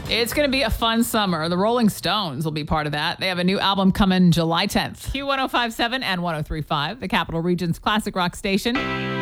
It's going to be a fun summer. The Rolling Stones will be part of that. They have a new album coming July 10th. Q1057 and 1035, the Capital Region's classic rock station.